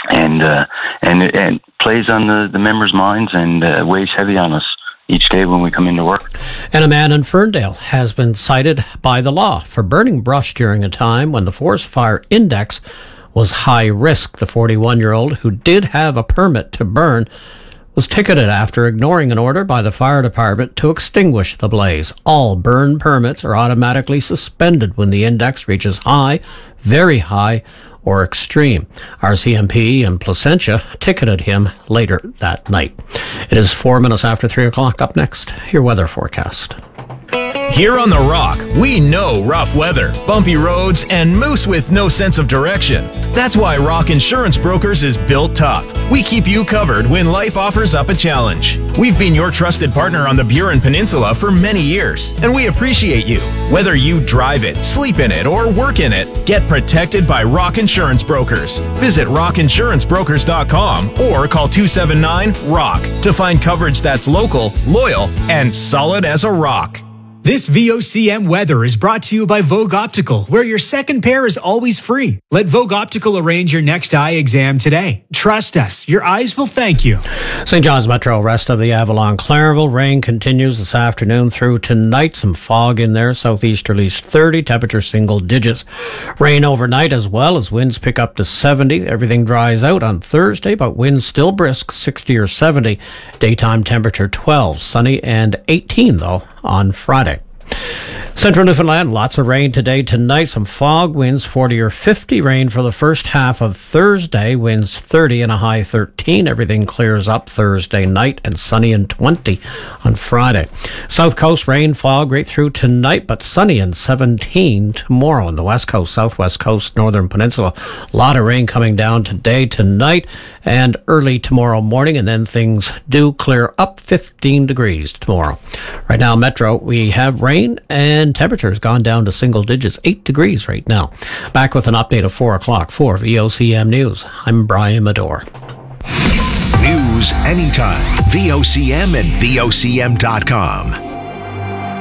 and plays on the members' minds and weighs heavy on us each day when we come into work. And a man in Ferndale has been cited by the law for burning brush during a time when the forest fire index was high risk. The 41-year-old, who did have a permit to burn, was ticketed after ignoring an order by the fire department to extinguish the blaze. All burn permits are automatically suspended when the index reaches high, very high, or extreme. RCMP in Placentia ticketed him later that night. It is 4 minutes after 3 o'clock. Up next, your weather forecast. Here on The Rock, we know rough weather, bumpy roads, and moose with no sense of direction. That's why Rock Insurance Brokers is built tough. We keep you covered when life offers up a challenge. We've been your trusted partner on the Burin Peninsula for many years, and we appreciate you. Whether you drive it, sleep in it, or work in it, get protected by Rock Insurance Brokers. Visit rockinsurancebrokers.com or call 279-ROCK to find coverage that's local, loyal, and solid as a rock. This VOCM weather is brought to you by Vogue Optical, where your second pair is always free. Let Vogue Optical arrange your next eye exam today. Trust us, your eyes will thank you. St. John's Metro, rest of the Avalon, Clareville. Rain continues this afternoon through tonight. Some fog in there. Southeasterlies 30, temperature single digits. Rain overnight as well as winds pick up to 70. Everything dries out on Thursday, but winds still brisk, 60 or 70. Daytime temperature 12, sunny and 18 though on Friday. Central Newfoundland, lots of rain today, tonight. Some fog, winds 40 or 50. Rain for the first half of Thursday, winds 30 and a high 13. Everything clears up Thursday night and sunny and 20 on Friday. South Coast, rain, fog right through tonight, but sunny and 17 tomorrow. On the West Coast, Southwest Coast, Northern Peninsula, a lot of rain coming down today, tonight, and early tomorrow morning, and then things do clear up, 15 degrees tomorrow. Right now, Metro, we have rain and temperature has gone down to single digits, 8 degrees right now. Back with an update of 4 o'clock for VOCM News. I'm Brian Medore. News anytime. VOCM and VOCM.com.